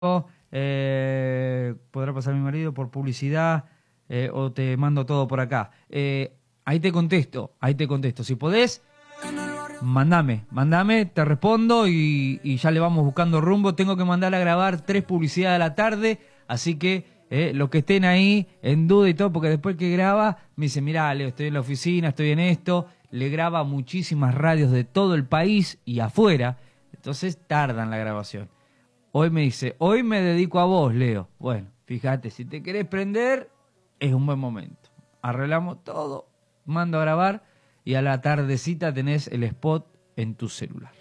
podrá pasar mi marido por publicidad o te mando todo por acá. Ahí te contesto. Si podés, mandame, te respondo y ya le vamos buscando rumbo. Tengo que mandar a grabar 3 publicidades a la tarde, así que los que estén ahí en duda y todo, porque después que graba, me dice, mirá, Leo, estoy en la oficina, estoy en esto, le graba muchísimas radios de todo el país y afuera, entonces tardan la grabación. Hoy me dice, hoy me dedico a vos, Leo. Bueno, fíjate, si te querés prender, es un buen momento. Arreglamos todo, mando a grabar y a la tardecita tenés el spot en tu celular.